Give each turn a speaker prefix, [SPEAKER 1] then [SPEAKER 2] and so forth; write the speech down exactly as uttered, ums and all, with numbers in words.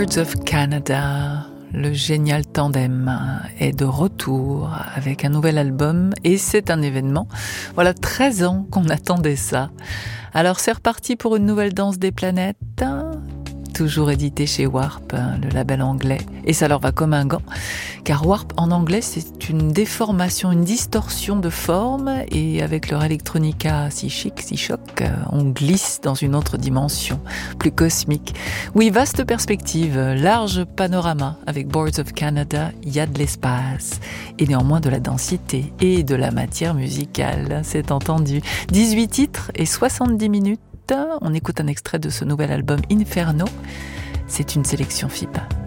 [SPEAKER 1] Birds of Canada, le génial tandem est de retour avec un nouvel album et c'est un événement. Voilà treize ans qu'on attendait ça. Alors c'est reparti pour une nouvelle danse des planètes, toujours édité chez Warp, le label anglais. Et ça leur va comme un gant, car Warp en anglais c'est une déformation, une distorsion de forme, et avec leur electronica si chic, si choc, on glisse dans une autre dimension, plus cosmique. Oui, vaste perspective, large panorama. Avec Birds of Canada, il y a de l'espace, et néanmoins de la densité et de la matière musicale, c'est entendu. dix-huit titres et soixante-dix minutes. On écoute un extrait de ce nouvel album Inferno. C'est une sélection F I B.